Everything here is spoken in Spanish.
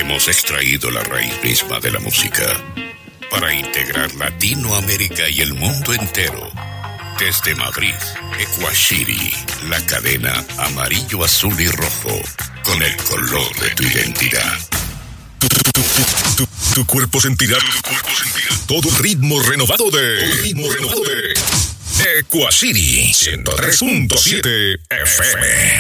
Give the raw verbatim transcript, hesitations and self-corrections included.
hemos extraído la raíz misma de la música para integrar Latinoamérica y el mundo entero. Desde Madrid, Ecuashiri, la cadena amarillo, azul y rojo, con el color de tu identidad. Tu, tu, tu, tu, tu, tu cuerpo sentirá, tu cuerpo sentirá todo el ritmo renovado de, el ritmo renovado de Ecuashiri ciento tres punto siete F M.